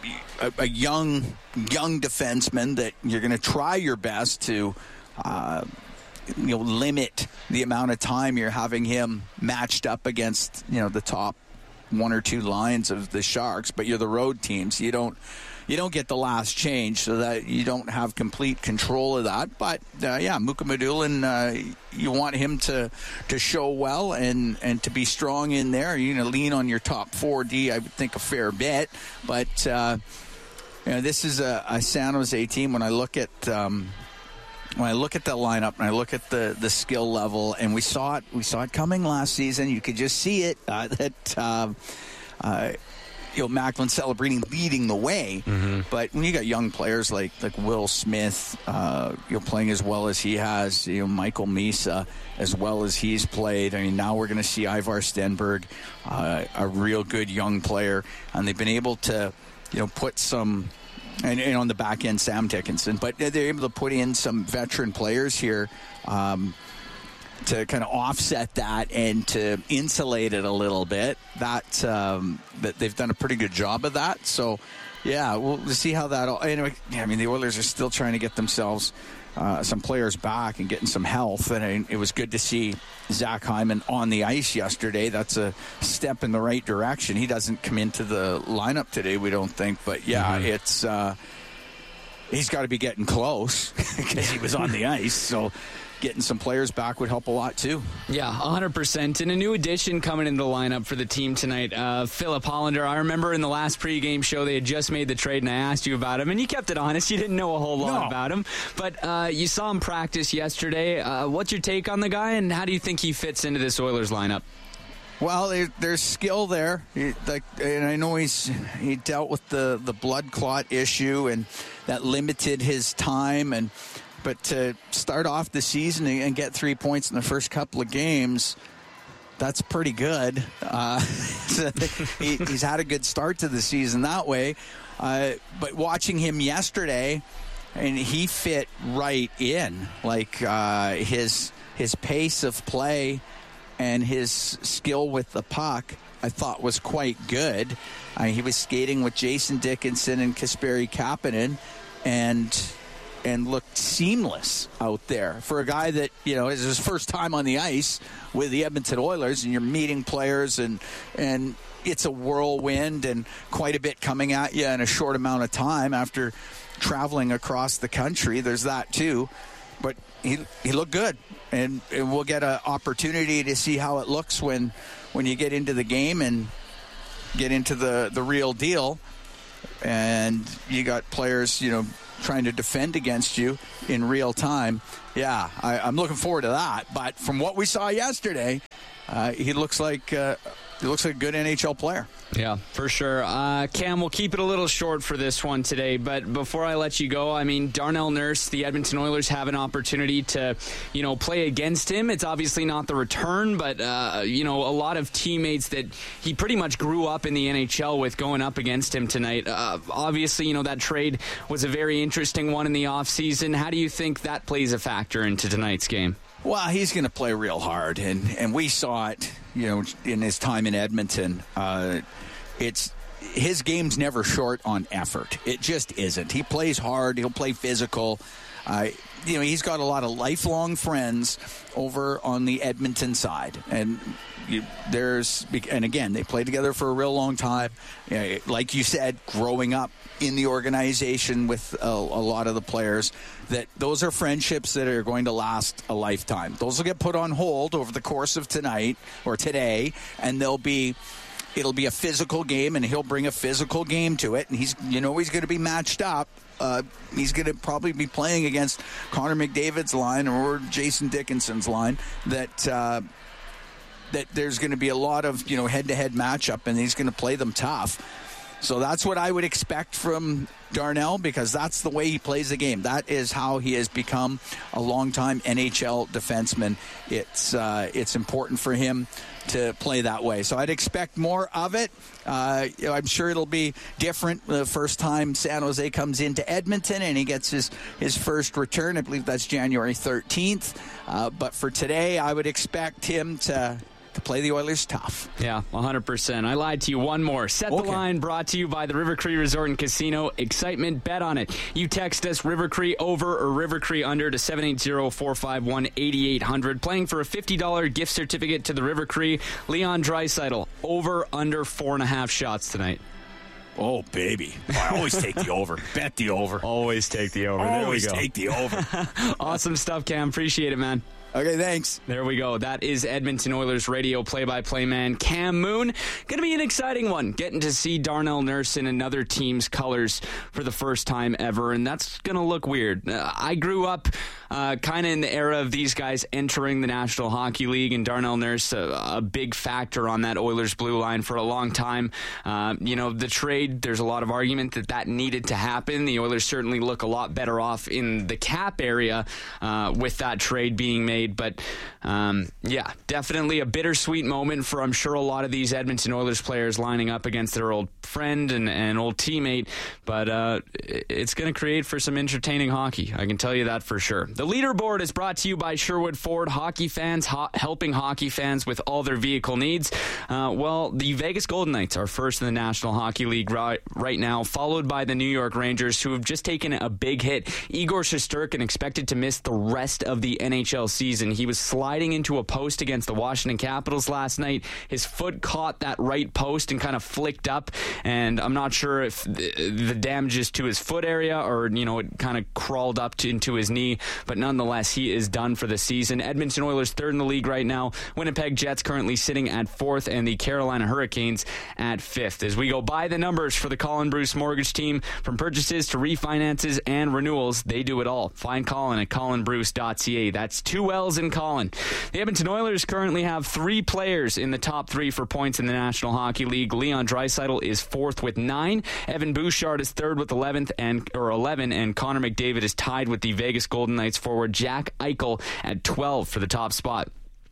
a, a young young defenseman that you're going to try your best to uh, you know limit the amount of time you're having him matched up against, you know, the top one or two lines of the Sharks, but you're the road team, so you don't you don't get the last change, so that you don't have complete control of that. But uh, yeah, Mukhamadullin, uh, you want him to to show well and and to be strong in there. You're going to lean on your top four D, I would think, a fair bit. But uh, you know, this is a, a San Jose team. When I look at um, When I look at that lineup and I look at the, the skill level, and we saw it, we saw it coming last season. You could just see it uh, that uh, uh, you know Macklin Celebrini leading the way. Mm-hmm. But when you got young players like like Will Smith, uh, you know, playing as well as he has, you know, Michael Misa as well as he's played. I mean, now we're going to see Ivar Stenberg, uh, a real good young player, and they've been able to, you know, put some. And, and on the back end, Sam Dickinson. But they're able to put in some veteran players here um, to kind of offset that and to insulate it a little bit. That, um, that they've done a pretty good job of that. So, yeah, we'll see how that all... Anyway, I mean, the Oilers are still trying to get themselves uh, some players back and getting some health. And I, it was good to see Zach Hyman on the ice yesterday. That's a step in the right direction. He doesn't come into the lineup today, we don't think. But, yeah, mm-hmm. it's... Uh, he's got to be getting close because he was on the ice. So getting some players back would help a lot too. Yeah, one hundred percent. And a new addition coming into the lineup for the team tonight, uh, Filip Hallander. I remember in the last pregame show they had just made the trade, and I asked you about him, and you kept it honest. You didn't know a whole lot no. about him. But uh, you saw him practice yesterday. Uh, what's your take on the guy, and how do you think he fits into this Oilers lineup? Well, there, there's skill there. He, like, and I know he's he dealt with the, the blood clot issue, and that limited his time. And but to start off the season and get three points in the first couple of games, that's pretty good. Uh, he, he's had a good start to the season that way. Uh, but watching him yesterday, and he fit right in. Like uh, his his pace of play and his skill with the puck, I thought, was quite good. Uh, he was skating with Jason Dickinson and Kasperi Kapanen, and and looked seamless out there for a guy that, you know, is his first time on the ice with the Edmonton Oilers, and you're meeting players, and and it's a whirlwind and quite a bit coming at you in a short amount of time after traveling across the country. There's that too, but he he looked good, and, and we'll get an opportunity to see how it looks when when you get into the game and get into the the real deal, and you got players, you know, trying to defend against you in real time. Yeah, I, I'm looking forward to that. But from what we saw yesterday, uh, he looks like uh, he looks like a good N H L player. Yeah, for sure. Uh, Cam, we'll keep it a little short for this one today, but before I let you go, I mean, Darnell Nurse, the Edmonton Oilers have an opportunity to, you know, play against him. It's obviously not the return, but, uh, you know, a lot of teammates that he pretty much grew up in the N H L with going up against him tonight. Uh, obviously, you know, that trade was a very interesting one in the offseason. How do you think that plays a factor into tonight's game? Well, he's going to play real hard, and, and we saw it, you know, in his time in Edmonton. Uh, it's his game's never short on effort. It just isn't. He plays hard. He'll play physical. Uh, you know, he's got a lot of lifelong friends over on the Edmonton side, and you, there's and again they played together for a real long time. You know, like you said, growing up in the organization with a, a lot of the players, that those are friendships that are going to last a lifetime. Those will get put on hold over the course of tonight or today, and they'll be. It'll be a physical game, and he'll bring a physical game to it. And he's, you know, he's going to be matched up. Uh, he's going to probably be playing against Connor McDavid's line or Jason Dickinson's line. That uh, that there's going to be a lot of, you know, head-to-head matchup, and he's going to play them tough. So that's what I would expect from Darnell, because that's the way he plays the game. That is how he has become a longtime N H L defenseman. It's uh, it's important for him to play that way. So I'd expect more of it. Uh, you know, I'm sure it'll be different the first time San Jose comes into Edmonton and he gets his, his first return. I believe that's January thirteenth. Uh, but for today, I would expect him to... to play the Oilers tough. Yeah, one hundred percent. I lied to you. One more. Set okay. the line, brought to you by the River Cree Resort and Casino. Excitement, bet on it. You text us River Cree over or River Cree under to seven eight zero, four five one, eight eight zero zero. Playing for a fifty dollars gift certificate to the River Cree. Leon Draisaitl, over under four and a half shots tonight. Oh, baby. I always take the over. Bet the over. Always take the over. Always there we go. take the over. Awesome stuff, Cam. Appreciate it, man. Okay, thanks. There we go. That is Edmonton Oilers radio play-by-play man Cam Moon. Going to be an exciting one, getting to see Darnell Nurse in another team's colors for the first time ever, and that's going to look weird. Uh, I grew up uh, kind of in the era of these guys entering the National Hockey League, and Darnell Nurse, a, a big factor on that Oilers blue line for a long time. Uh, you know, the trade, there's a lot of argument that that needed to happen. The Oilers certainly look a lot better off in the cap area uh, with that trade being made. But, um, yeah, definitely a bittersweet moment for, I'm sure, a lot of these Edmonton Oilers players lining up against their old friend and, and old teammate. But uh, it's going to create for some entertaining hockey. I can tell you that for sure. The leaderboard is brought to you by Sherwood Ford. Hockey fans, ho- helping hockey fans with all their vehicle needs. Uh, well, the Vegas Golden Knights are first in the National Hockey League right, right now, followed by the New York Rangers, who have just taken a big hit. Igor Shesterkin expected to miss the rest of the N H L season. He was sliding into a post against the Washington Capitals last night. His foot caught that right post and kind of flicked up, and I'm not sure if the, the damage is to his foot area or, you know, it kind of crawled up to, into his knee, but nonetheless, he is done for the season. Edmonton Oilers third in the league right now. Winnipeg Jets currently sitting at fourth, and the Carolina Hurricanes at fifth. As we go by the numbers for the Colin Bruce Mortgage Team, from purchases to refinances and renewals, they do it all. Find Colin at colin bruce dot c a. That's two L's in Colin. The Edmonton Oilers currently have three players in the top three for points in the National Hockey League. Leon Draisaitl is fourth with nine. Evan Bouchard is third with eleventh and or eleven, and Connor McDavid is tied with the Vegas Golden Knights forward Jack Eichel at twelve for the top spot.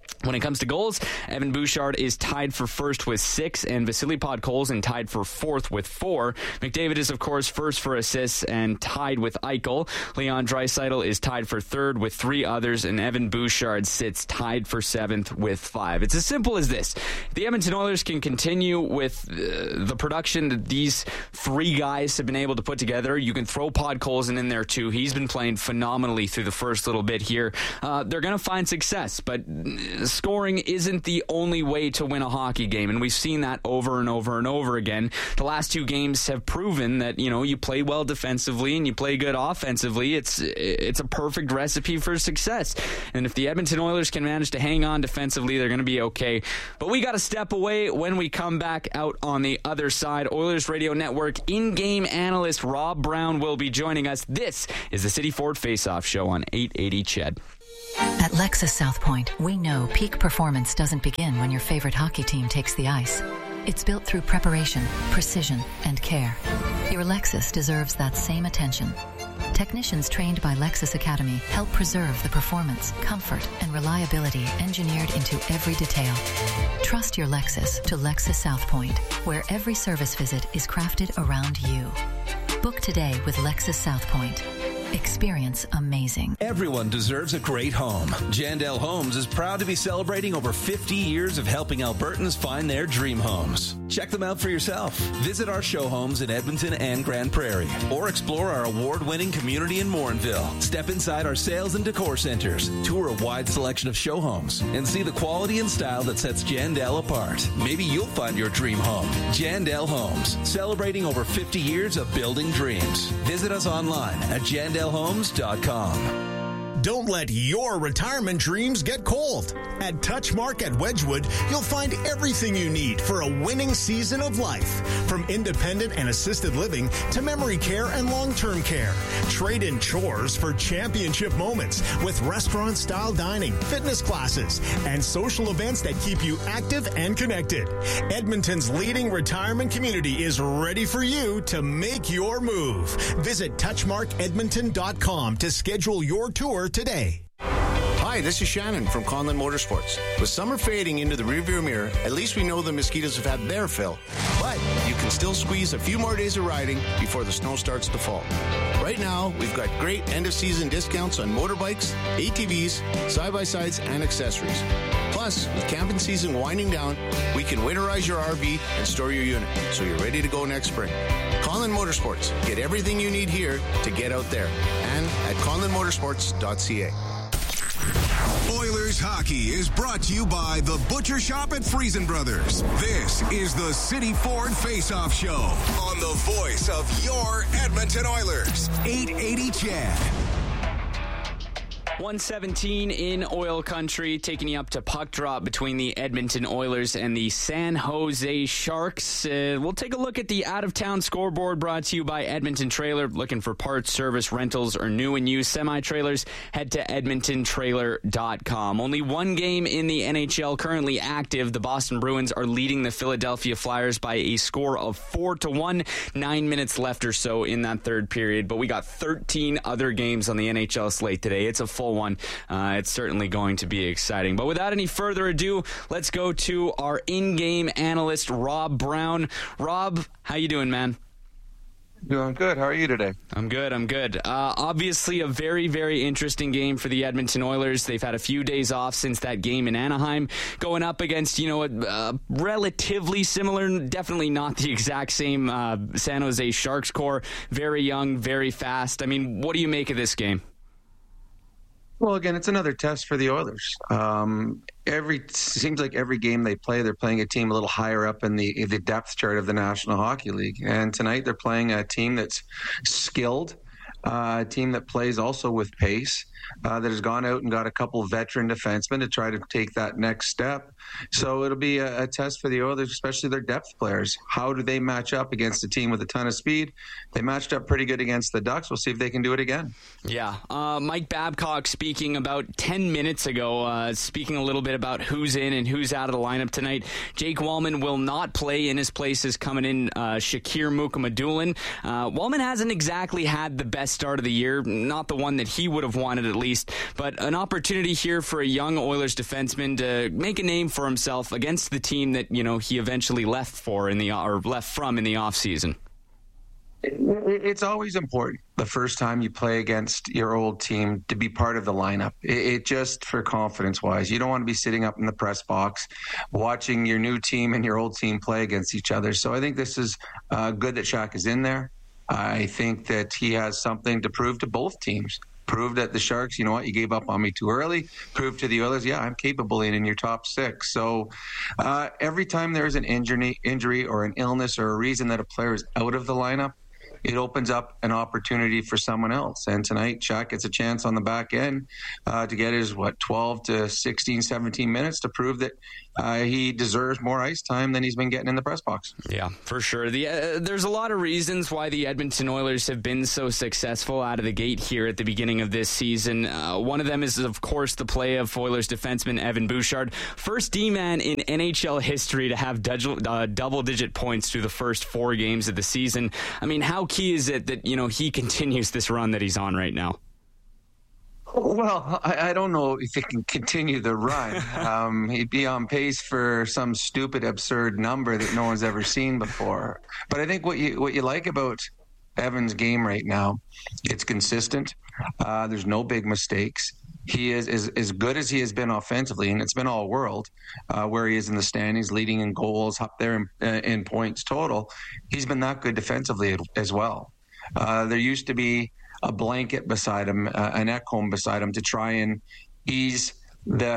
When it comes to goals, Evan Bouchard is tied for first with six, and Vasily Podkolzin tied for fourth with four. McDavid is, of course, first for assists and tied with Eichel. Leon Draisaitl is tied for third with three others, and Evan Bouchard sits tied for seventh with five. It's as simple as this. If the Edmonton Oilers can continue with uh, the production that these three guys have been able to put together, you can throw Podkolzin in there too. He's been playing phenomenally through the first little bit here. Uh, they're going to find success, but scoring isn't the only way to win a hockey game, and we've seen that over and over and over again. The last two games have proven that, you know, you play well defensively and you play good offensively. It's it's a perfect recipe for success. And if the Edmonton Oilers can manage to hang on defensively, they're going to be okay. But we got to step away. When we come back out on the other side, Oilers Radio Network in-game analyst Rob Brown will be joining us. This is the City Ford Face-Off Show on eight eighty C H E D. At Lexus South Point, we know peak performance doesn't begin when your favorite hockey team takes the ice. It's built through preparation, precision, and care. Your Lexus deserves that same attention. Technicians trained by Lexus Academy help preserve the performance, comfort, and reliability engineered into every detail. Trust your Lexus to Lexus South Point, where every service visit is crafted around you. Book today with Lexus South Point. Experience amazing. Everyone deserves a great home. Jandel Homes is proud to be celebrating over fifty years of helping Albertans find their dream homes. Check them out for yourself. Visit our show homes in Edmonton and Grand Prairie, or explore our award-winning community in Morinville. Step inside our sales and decor centers, tour a wide selection of show homes, and see the quality and style that sets Jandel apart. Maybe you'll find your dream home. Jandel Homes, celebrating over fifty years of building dreams. Visit us online at jandel homes dot com. Don't let your retirement dreams get cold. At Touchmark at Wedgwood, you'll find everything you need for a winning season of life. From independent and assisted living to memory care and long-term care. Trade in chores for championship moments with restaurant-style dining, fitness classes, and social events that keep you active and connected. Edmonton's leading retirement community is ready for you to make your move. Visit touchmark edmonton dot com to schedule your tour today. Hi, this is Shannon from Conlon Motorsports. With summer fading into the rearview mirror, at least we know the mosquitoes have had their fill. But you can still squeeze a few more days of riding before the snow starts to fall. Right now, we've got great end-of-season discounts on motorbikes, A T Vs, side-by-sides, and accessories. Plus, with camping season winding down, we can winterize your R V and store your unit, so you're ready to go next spring. Conlon Motorsports. Get everything you need here to get out there. And at conlon motorsports dot c a. Oilers hockey is brought to you by the Butcher Shop at Friesen Brothers. This is the City Ford Face-Off Show on the voice of your Edmonton Oilers. eight eighty C H E D. one seventeen in Oil Country, taking you up to puck drop between the Edmonton Oilers and the San Jose Sharks. Uh, we'll take a look at the out-of-town scoreboard brought to you by Edmonton Trailer. Looking for parts, service, rentals, or new and used semi-trailers, head to edmonton trailer dot com. Only one game in the N H L currently active. The Boston Bruins are leading the Philadelphia Flyers by a score of four to one. Nine minutes left or so in that third period, but we got thirteen other games on the N H L slate today. It's a full one. Uh, it's certainly going to be exciting. But without any further ado, let's go to our in-game analyst, Rob Brown. Rob, how you doing, man? Doing good. How are you today? I'm good. I'm good. Uh, obviously, a very, very interesting game for the Edmonton Oilers. They've had a few days off since that game in Anaheim, going up against, you know, a, a relatively similar, definitely not the exact same uh, San Jose Sharks core. Very young, very fast. I mean, what do you make of this game? Well, again, it's another test for the Oilers. Um, every seems like every game they play, they're playing a team a little higher up in the the depth chart of the National Hockey League. And tonight they're playing a team that's skilled, uh, a team that plays also with pace, uh, that has gone out and got a couple veteran defensemen to try to take that next step. So it'll be a, a test for the Oilers, especially their depth players. How do they match up against a team with a ton of speed? They matched up pretty good against the Ducks. We'll see if they can do it again. Yeah. Uh, Mike Babcock speaking about ten minutes ago, uh, speaking a little bit about who's in and who's out of the lineup tonight. Jake Wallman will not play. In his place is coming in uh, Shakir Mukhamadullin. Uh, Wallman hasn't exactly had the best start of the year, not the one that he would have wanted at least, but an opportunity here for a young Oilers defenseman to make a name for himself against the team that, you know, he eventually left for in the or left from in the offseason. It's always important the first time you play against your old team to be part of the lineup. It, it just for confidence wise, you don't want to be sitting up in the press box watching your new team and your old team play against each other. So I think this is uh, good that Shaq is in there. I think that he has something to prove to both teams. Prove that the Sharks, you know what, you gave up on me too early. Prove to the Oilers, yeah, I'm capable in, in your top six. So uh, every time there's an injury, injury or an illness or a reason that a player is out of the lineup, it opens up an opportunity for someone else. And tonight, Shaq gets a chance on the back end uh, to get his, what, twelve to sixteen, seventeen minutes to prove that uh, he deserves more ice time than he's been getting in the press box. Yeah, for sure. The, uh, there's a lot of reasons why the Edmonton Oilers have been so successful out of the gate here at the beginning of this season. Uh, one of them is, of course, the play of Oilers defenseman Evan Bouchard. First D-man in N H L history to have uh, double-digit points through the first four games of the season. I mean, how key is it that, you know, he continues this run that he's on right now? Well, I, I don't know if he can continue the run. Um, he'd be on pace for some stupid, absurd number that no one's ever seen before. But I think what you what you like about Evan's game right now, it's consistent. Uh, there's no big mistakes. He is as, as good as he has been offensively, and it's been all world, uh, where he is in the standings, leading in goals, up there in, uh, in points total. He's been that good defensively as well. Uh, there used to be a blanket beside him, uh, an Ekholm beside him to try and ease the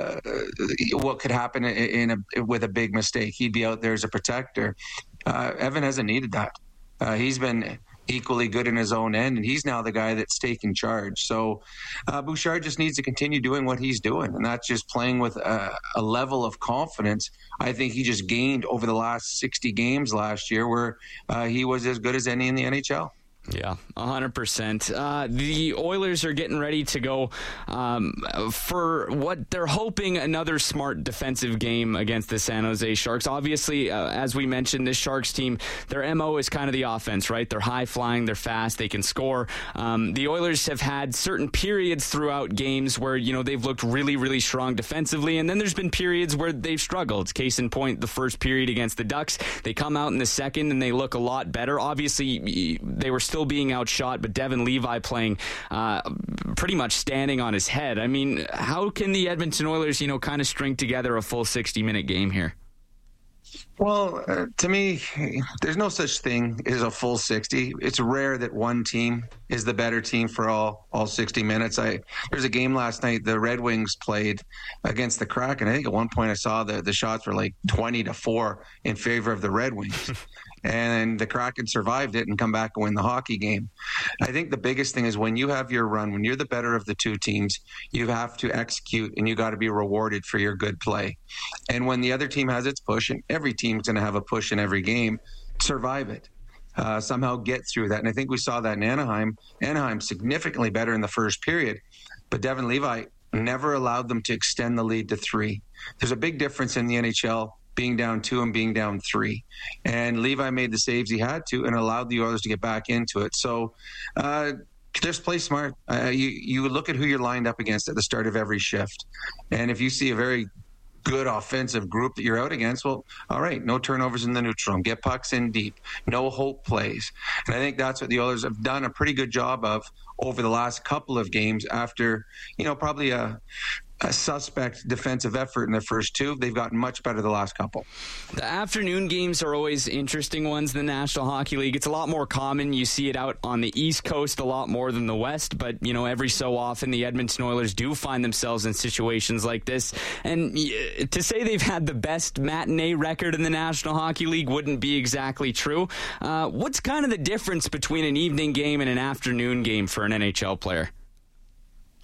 uh, what could happen in a, with a big mistake. He'd be out there as a protector. Uh, Evan hasn't needed that. Uh, he's been equally good in his own end, and he's now the guy that's taking charge. So uh, Bouchard just needs to continue doing what he's doing, and that's just playing with a, a level of confidence I think he just gained over the last sixty games last year, where uh, he was as good as any in the N H L. Yeah, one hundred percent. Uh, the Oilers are getting ready to go um, for what they're hoping another smart defensive game against the San Jose Sharks. Obviously, uh, as we mentioned, this Sharks team, their M O is kind of the offense, right? They're high-flying, they're fast, they can score. Um, the Oilers have had certain periods throughout games where, you know, they've looked really, really strong defensively, and then there's been periods where they've struggled. Case in point, the first period against the Ducks. They come out in the second, and they look a lot better. Obviously, they were still Still being outshot, but Devin Levi playing uh, pretty much standing on his head. I mean, how can the Edmonton Oilers, you know, kind of string together a full sixty-minute game here? Well, uh, to me, there's no such thing as a full sixty. It's rare that one team is the better team for all, all sixty minutes. I There's a game last night, the Red Wings played against the Kraken. I think at one point I saw the, the shots were like twenty to four in favor of the Red Wings. And the Kraken survived it and come back and win the hockey game. I think the biggest thing is when you have your run, when you're the better of the two teams, you have to execute and you got to be rewarded for your good play. And when the other team has its push, and every team's going to have a push in every game, survive it. Uh, somehow get through that. And I think we saw that in Anaheim. Anaheim significantly better in the first period, but Devin Levi never allowed them to extend the lead to three. There's a big difference in the N H L being down two and being down three. And Levi made the saves he had to and allowed the Oilers to get back into it. So uh, just play smart. Uh, you, you look at who you're lined up against at the start of every shift. And if you see a very good offensive group that you're out against, well, all right, no turnovers in the neutral zone. Get pucks in deep. No hope plays. And I think that's what the Oilers have done a pretty good job of over the last couple of games after, you know, probably a a suspect defensive effort in the first two. They've gotten much better the last couple. The afternoon games are always interesting ones in the National Hockey League. It's a lot more common. You see it out on the East Coast a lot more than the West, but, you know, every so often the Edmonton Oilers do find themselves in situations like this. And to say they've had the best matinee record in the National Hockey League wouldn't be exactly true. Uh, what's kind of the difference between an evening game and an afternoon game for an N H L player?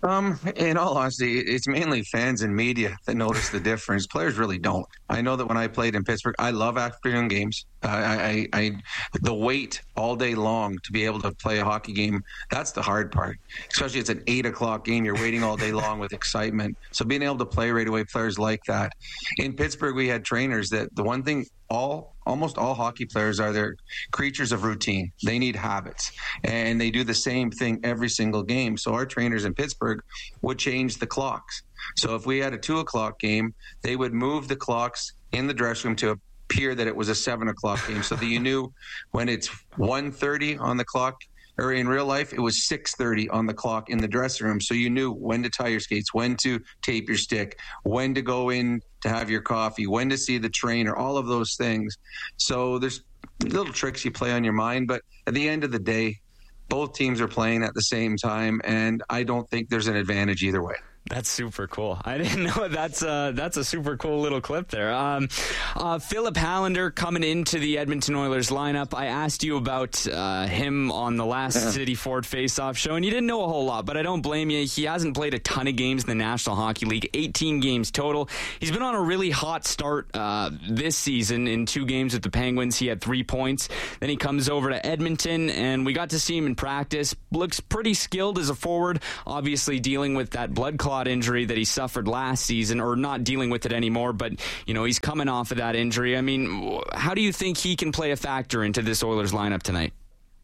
Um, in all honesty, it's mainly fans and media that notice the difference. Players really don't. I know that when I played in Pittsburgh, I love afternoon games. Uh, I, I, I, the wait all day long to be able to play a hockey game, that's the hard part. Especially it's an eight o'clock game. You're waiting all day long with excitement. So being able to play right away, players like that. In Pittsburgh, we had trainers that the one thing all almost all hockey players are they're creatures of routine. They need habits, and they do the same thing every single game. So our trainers in Pittsburgh would change the clocks. So if we had a two o'clock game, they would move the clocks in the dressing room to appear that it was a seven o'clock game, so that you knew when it's one thirty on the clock, or in real life, it was six thirty on the clock in the dressing room. So you knew when to tie your skates, when to tape your stick, when to go in to have your coffee, when to see the trainer, all of those things. So there's little tricks you play on your mind, but at the end of the day, both teams are playing at the same time, and I don't think there's an advantage either way. That's super cool. I didn't know that's uh, that's a super cool little clip there. Um, uh, Philip Hallander coming into the Edmonton Oilers lineup. I asked you about uh, him on the last yeah. City Ford Face-Off show, and you didn't know a whole lot, but I don't blame you. He hasn't played a ton of games in the National Hockey League, eighteen games total. He's been on a really hot start uh, this season. In two games with the Penguins, he had three points. Then he comes over to Edmonton, and we got to see him in practice. Looks pretty skilled as a forward, obviously dealing with that blood clot injury that he suffered last season, or not dealing with it anymore, but you know, he's coming off of that injury. I mean, how do you think he can play a factor into this Oilers lineup tonight?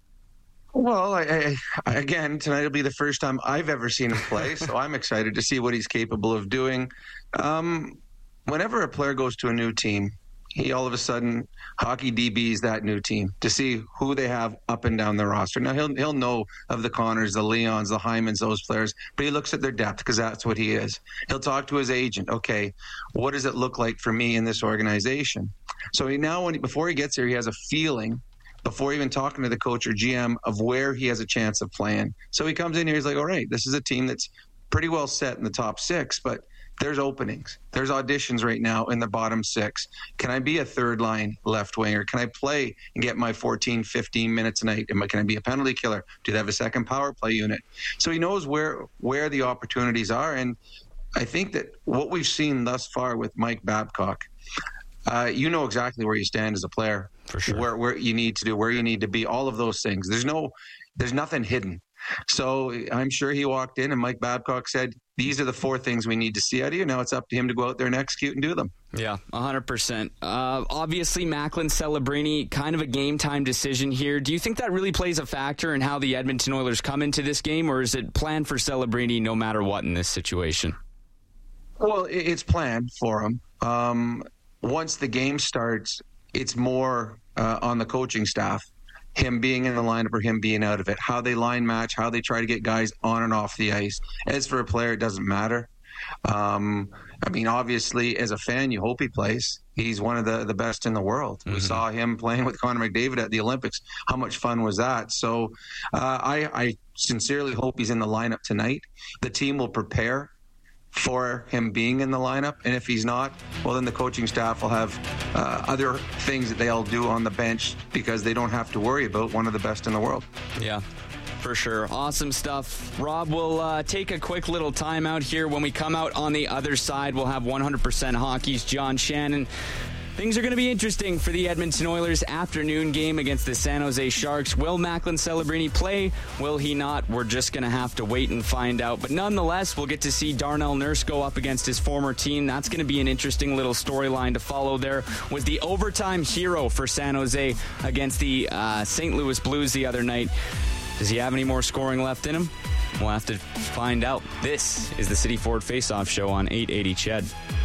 Well, I, I, again, tonight will be the first time I've ever seen him play, so I'm excited to see what he's capable of doing. Um, whenever a player goes to a new team, he all of a sudden, hockey D B's that new team to see who they have up and down the roster. Now, he'll he'll know of the Connors, the Leons, the Hymans, those players, but he looks at their depth because that's what he is. He'll talk to his agent. Okay, what does it look like for me in this organization? So he now, when he, before he gets here, he has a feeling, before even talking to the coach or G M, of where he has a chance of playing. So he comes in here, he's like, all right, this is a team that's pretty well set in the top six, but there's openings. There's auditions right now in the bottom six. Can I be a third line left winger? Can I play and get my fourteen, fifteen minutes a night? Am I, can I be a penalty killer? Do they have a second power play unit? So he knows where where the opportunities are. And I think that what we've seen thus far with Mike Babcock, uh, you know exactly where you stand as a player. For sure. Where, where you need to do, where you need to be, all of those things. There's no, there's nothing hidden. So I'm sure he walked in and Mike Babcock said, these are the four things we need to see out of you. Now it's up to him to go out there and execute and do them. Yeah, one hundred percent. Uh, obviously, Macklin Celebrini, kind of a game-time decision here. Do you think that really plays a factor in how the Edmonton Oilers come into this game, or is it planned for Celebrini no matter what in this situation? Well, it's planned for him. Um, once the game starts, it's more uh, on the coaching staff. Him being in the lineup or him being out of it, how they line match, how they try to get guys on and off the ice. As for a player, it doesn't matter. Um, I mean, obviously, as a fan, you hope he plays. He's one of the, the best in the world. Mm-hmm. We saw him playing with Connor McDavid at the Olympics. How much fun was that? So uh, I, I sincerely hope he's in the lineup tonight. The team will prepare for him being in the lineup, and if he's not, well, then the coaching staff will have uh, other things that they'll do on the bench because they don't have to worry about one of the best in the world. Yeah, for sure. Awesome stuff. Rob, we'll uh, take a quick little timeout here. When we come out on the other side, we'll have one hundred percent Hockey's John Shannon. Things are going to be interesting for the Edmonton Oilers afternoon game against the San Jose Sharks. Will Macklin Celebrini play? Will he not? We're just going to have to wait and find out. But nonetheless, we'll get to see Darnell Nurse go up against his former team. That's going to be an interesting little storyline to follow there. Was the overtime hero for San Jose against the uh, Saint Louis Blues the other night. Does he have any more scoring left in him? We'll have to find out. This is the City Ford Face-Off Show on eight eighty C H E D.